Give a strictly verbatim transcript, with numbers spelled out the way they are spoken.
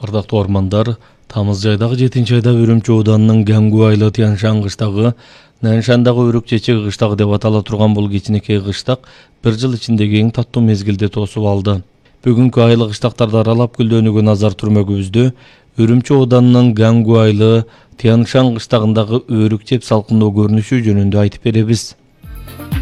Ардактуу ормандар, тамыз айдагы жетинчи айда Үрүмчү ооданынын Гангу айылы Тяншан кыштагы, Наншандагы Өрүк чечеги кыштагы деп атала турган бул кичинекей кыштак бир жыл ичиндеги эң таттуу мезгилди тосуп алды. Бүгүнкү айыл кыштактарды аралап күлдөөнүгө назар түрмөгүбүздө Үрүмчү ооданынын Гангу айылы Тяншан кыштагындагы өрүк жеп салкындоо көрүнүшү жөнүндө айтып беребиз.